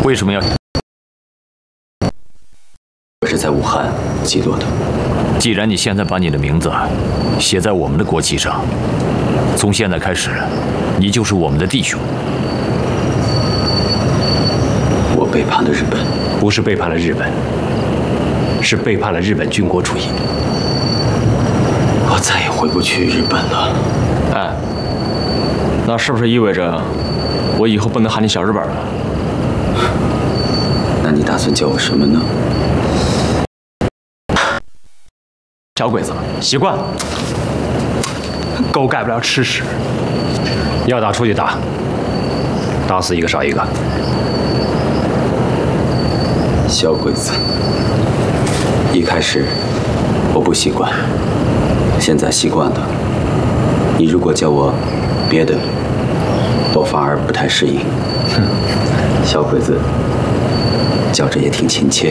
为什么要？ 我是在武汉击落的。 既然你现在把你的名字写在我们的国旗上，从现在开始，你就是我们的弟兄。 我背叛了日本， 不是背叛了日本，是背叛了日本军国主义。 我再也回不去日本了。 哎，那是不是意味着我以后不能喊你小日本了？ 那你打算叫我什么呢？ 小鬼子，习惯了。狗改不了吃屎。 要打出去打，打死一个少一个。 小鬼子，一开始我不习惯，现在习惯了。你如果叫我别的，我反而不太适应。小鬼子，叫着也挺亲切。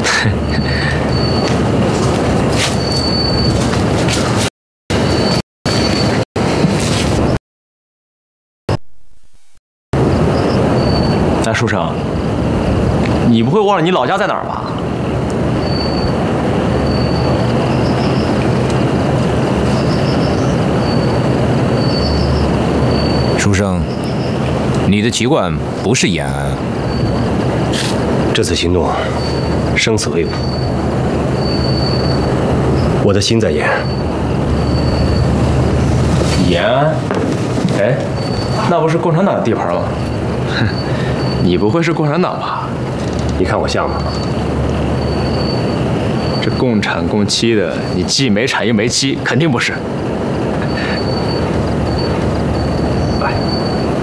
那书生，你不会忘了你老家在哪儿吧？ 书生，你的籍贯不是延安。 这次行动生死未卜，我的心在延安。 延安？哎，那不是共产党的地盘吗？哼，你不会是共产党吧？ 你看我像吗？ 这共产共妻的，你既没产又没妻，肯定不是。